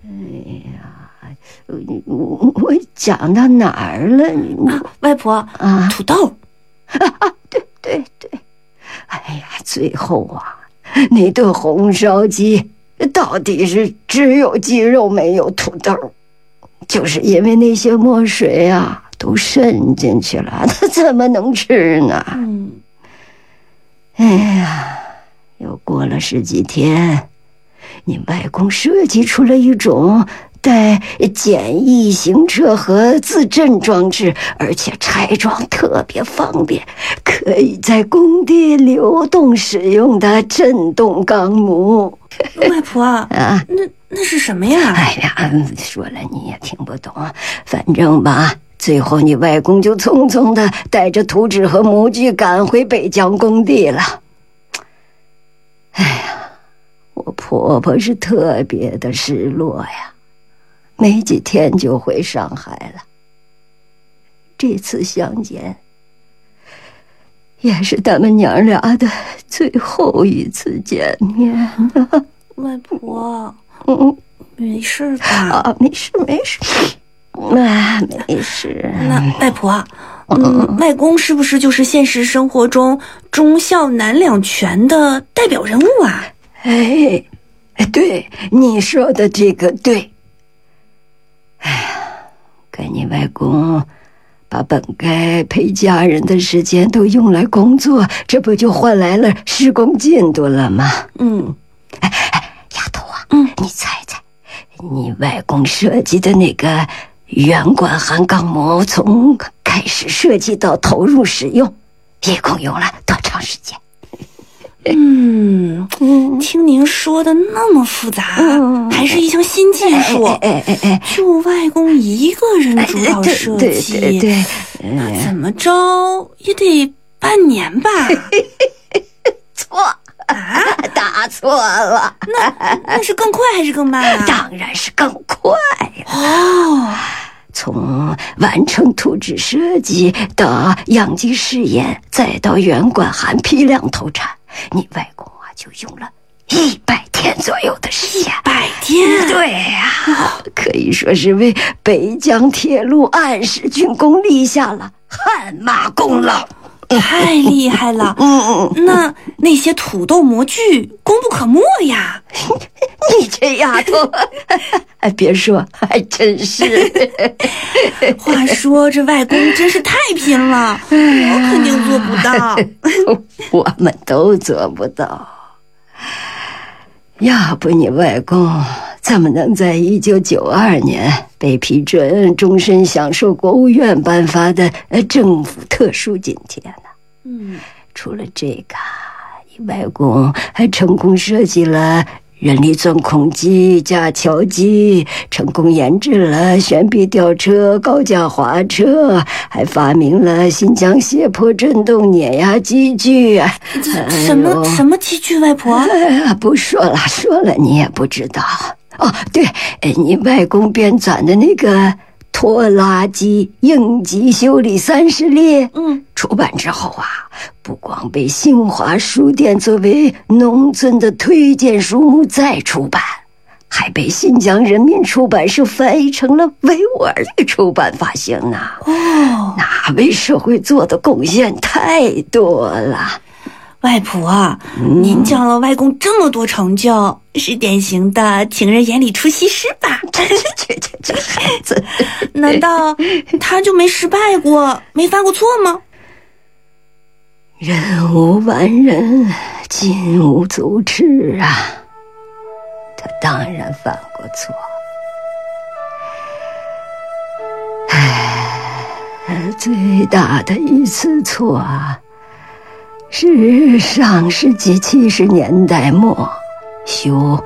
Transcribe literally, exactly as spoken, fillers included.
哎呀，我我讲到哪儿了？ 啊，外婆啊，土豆啊啊，对对对，哎呀，最后啊，那顿红烧鸡到底是只有鸡肉没有土豆，就是因为那些墨水啊都渗进去了，它怎么能吃呢？ 嗯， 哎呀，又过了十几天，你外公设计出了一种带简易行车和自震装置，而且拆装特别方便，可以在工地流动使用的震动钢模。 外婆啊，那那是什么呀？ 哎呀，说了你也听不懂，反正吧，最后你外公就匆匆的带着图纸和模具赶回北疆工地了。哎呀，我婆婆是特别的失落呀，没几天就回上海了。这次相见也是他们娘俩的最后一次见面啊。 外婆， 嗯， 没事吧？ 啊，没事没事，啊，没事。 那外婆，嗯，外公是不是就是现实生活中忠孝难两全的代表人物啊？ 哎，对，你说的这个对。哎呀，可你外公把本该陪家人的时间都用来工作，这不就换来了施工进度了吗？ 嗯， 哎哎，丫头啊， 嗯， 你猜猜，你外公设计的那个圆管焊钢模，从开始设计到投入使用，一共用了多长时间？ 嗯，听您说的那么复杂，嗯、还是一项新技术。 哎哎哎哎， 就外公一个人主导设计， 对对对， 那怎么着也得半年吧？ 错啊，答错了。 那那是更快还是更慢啊？ 当然是更快了。 哦， 从完成图纸设计到样机试验，再到圆管焊批量投产，你外公啊就用了一百天左右的时间。 百天？ 对呀、啊，可以说是为北疆铁路按时竣工立下了汗马功劳。 太厉害了！嗯嗯，那那些土豆模具功不可没呀！ 你这丫头，哎，别说，还真是。 话说这外公真是太拼了，我肯定做不到。 我们都做不到。要不你外公怎么能在一九九二年被批准终身享受国务院颁发的政府特殊津贴呢？ 嗯， 除了这个，你外公还成功设计了人力钻孔机、架桥机，成功研制了悬臂吊车、高架滑车，还发明了新疆斜坡震动碾压机具。 什么、哎、什么机具？外婆， 哎呀，不说了，说了你也不知道。哦，对，你外公编纂的那个拖拉机应急修理三十列， 嗯， 出版之后啊，不光被新华书店作为农村的推荐书目再出版，还被新疆人民出版社翻译成了维吾尔语出版发行呢。 哦， 那为社会做的贡献太多了。 外婆啊，嗯、您讲了外公这么多成就，是典型的情人眼里出西施吧？ 这这这这孩子， 难道他就没失败过，没犯过错吗？ 人无完人，金无足赤啊！他当然犯过错。唉，最大的一次错啊！是上世纪七十年代末修